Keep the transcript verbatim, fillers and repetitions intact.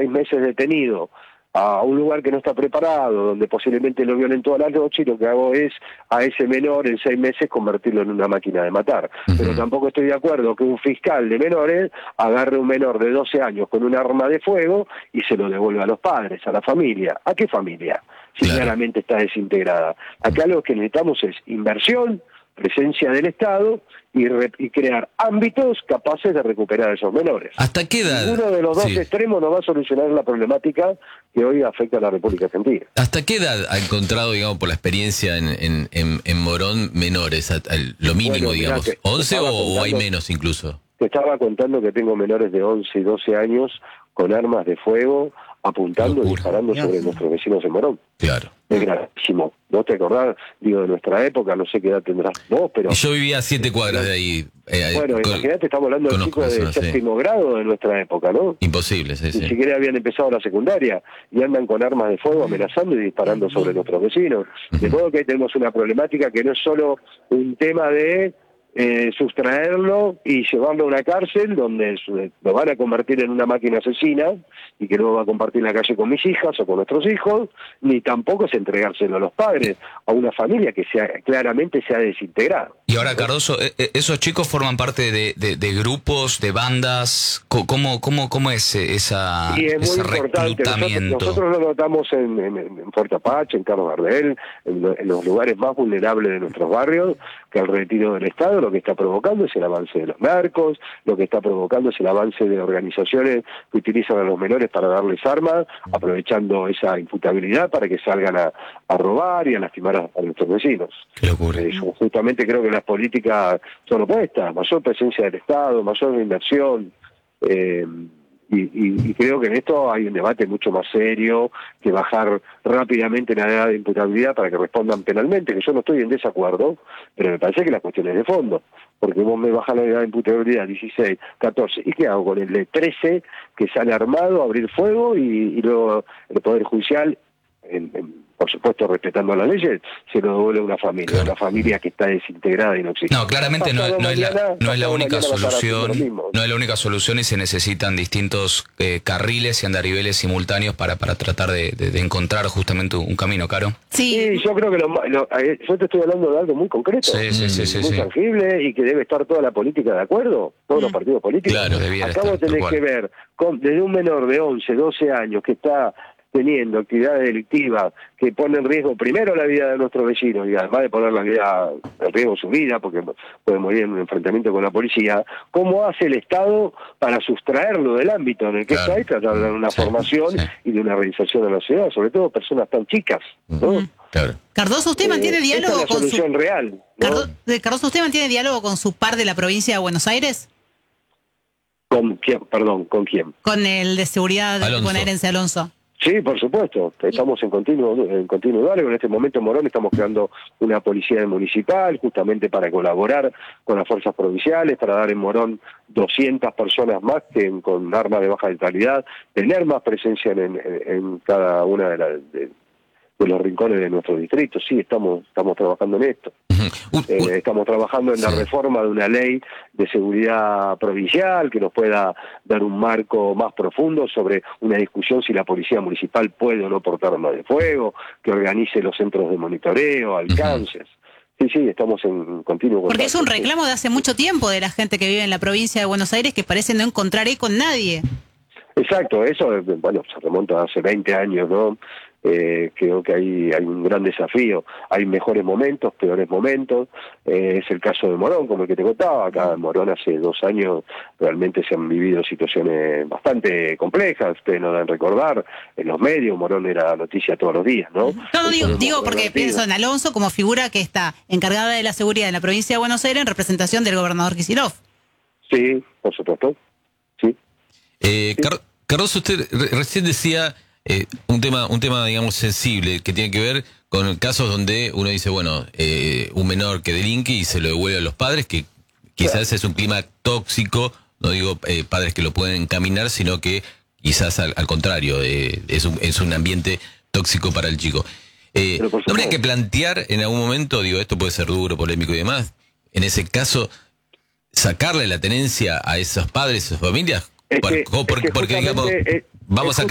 seis meses detenido a un lugar que no está preparado, donde posiblemente lo violen toda la noche, y lo que hago es a ese menor en seis meses convertirlo en una máquina de matar. Uh-huh. Pero tampoco estoy de acuerdo que un fiscal de menores agarre un menor de doce años con un arma de fuego y se lo devuelva a los padres, a la familia. ¿A qué familia? Si claro. claramente está desintegrada. Acá lo que necesitamos es inversión, presencia del Estado y, re, y crear ámbitos capaces de recuperar a esos menores. ¿Hasta qué edad? Ninguno de los dos sí. extremos no va a solucionar la problemática que hoy afecta a la República Argentina. ¿Hasta qué edad ha encontrado, digamos, por la experiencia en, en, en, en Morón, menores? A, a, lo mínimo, bueno, digamos, que, ¿once o, contando, o hay menos incluso? Te estaba contando que tengo menores de once y doce años con armas de fuego apuntando y disparando sobre nuestros vecinos en Morón. Claro. Es gravísimo. ¿No te acordás? Digo, de nuestra época, no sé qué edad tendrás vos, pero... Y yo vivía a siete cuadras de ahí. Eh, bueno, con, imagínate, estamos hablando de chicos de personas, séptimo sí. grado de nuestra época, ¿no? Imposible, sí, Ni sí. siquiera habían empezado la secundaria y andan con armas de fuego amenazando y disparando sobre nuestros vecinos. Uh-huh. De modo que ahí tenemos una problemática que no es solo un tema de... Eh, sustraerlo y llevarlo a una cárcel donde lo van a convertir en una máquina asesina y que luego va a compartir la calle con mis hijas o con nuestros hijos, ni tampoco es entregárselo a los padres, a una familia que sea, claramente se ha desintegrado. Y ahora, Cardoso, ¿esos chicos forman parte de, de, de grupos, de bandas? ¿Cómo, cómo, cómo es esa, sí, es muy ese importante. reclutamiento? Nosotros, nosotros lo notamos en, en, en Fuerte Apache, en Carlos Gardel, en, en los lugares más vulnerables de nuestros barrios, que el retiro del Estado lo que está provocando es el avance de los narcos, lo que está provocando es el avance de organizaciones que utilizan a los menores para darles armas, aprovechando esa imputabilidad para que salgan a, a robar y a lastimar a, a nuestros vecinos. ¿Qué ocurre? Eh, justamente creo que las políticas son opuestas, mayor presencia del Estado, mayor inversión, eh, Y, y, y creo que en esto hay un debate mucho más serio que bajar rápidamente la edad de imputabilidad para que respondan penalmente, que yo no estoy en desacuerdo, pero me parece que la cuestión es de fondo, porque vos me bajas la edad de imputabilidad dieciséis, catorce, ¿y qué hago con el de trece que sale armado a abrir fuego y, y luego el Poder Judicial, en, en, por supuesto respetando las leyes, se lo devuelve a una familia, claro. una familia que está desintegrada y no existe? No, claramente no, no, es la, no es la única solución, no es la única solución y se necesitan distintos eh, carriles y andariveles simultáneos para, para tratar de, de, de encontrar justamente un camino, Caro. Sí, sí yo creo que lo, lo, yo te estoy hablando de algo muy concreto, sí, sí, sí, sí, muy sí. tangible y que debe estar toda la política de acuerdo, todos mm. los partidos políticos. Claro, Acabo de tener que ver con, desde un menor de once, doce años que está teniendo actividades delictivas que ponen en riesgo primero la vida de nuestros vecinos y además de poner la vida en riesgo su vida porque puede morir en un enfrentamiento con la policía, ¿cómo hace el Estado para sustraerlo del ámbito en el que claro. está y tratar de dar una sí, formación sí. y de una realización de la sociedad, sobre todo personas tan chicas, ¿no? Mm. Claro. Cardoso, ¿usted mantiene eh, diálogo esta es la con solución su real, ¿no? Cardo... Cardoso, ¿usted mantiene diálogo con su par de la provincia de Buenos Aires? ¿Con quién? Perdón, ¿con quién? Con el de seguridad bonaerense, Alonso. Sí, por supuesto, estamos en continuo en continuo diálogo. En este momento en Morón estamos creando una policía municipal justamente para colaborar con las fuerzas provinciales, para dar en Morón doscientas personas más que en, con armas de baja letalidad, tener más presencia en, en, en cada una de, la, de, de los rincones de nuestro distrito. Sí, estamos estamos trabajando en esto. Uh, uh, eh, estamos trabajando en sí. la reforma de una ley de seguridad provincial que nos pueda dar un marco más profundo sobre una discusión si la policía municipal puede o no portar armas de fuego, que organice los centros de monitoreo, alcances. Uh-huh. Sí, sí, estamos en continuo contacto. Porque es un reclamo de hace mucho tiempo de la gente que vive en la provincia de Buenos Aires que parece no encontrar eco en nadie. Exacto, eso, bueno, se remonta a hace veinte años, ¿no? Eh, creo que hay, hay un gran desafío, hay mejores momentos, peores momentos, eh, es el caso de Morón, como el que te contaba, acá en Morón hace dos años realmente se han vivido situaciones bastante complejas, ustedes no deben recordar, en los medios Morón era noticia todos los días, ¿no? No, digo, digo porque pienso en Alonso como figura que está encargada de la seguridad en la provincia de Buenos Aires en representación del gobernador Kicillof. Sí, por supuesto, sí. Eh, sí. Car Cardoso, usted re recién decía... Eh, un tema, un tema, digamos, sensible, que tiene que ver con casos donde uno dice, bueno, eh, un menor que delinque y se lo devuelve a los padres, que quizás claro. es un clima tóxico, no digo eh, padres que lo pueden encaminar, sino que quizás al, al contrario, eh, es, un, es un ambiente tóxico para el chico. Eh, ¿No habría que plantear en algún momento, digo, esto puede ser duro, polémico y demás, en ese caso, sacarle la tenencia a esos padres, a esas familias? Es Por, que, por, es que porque, digamos, eh, vamos a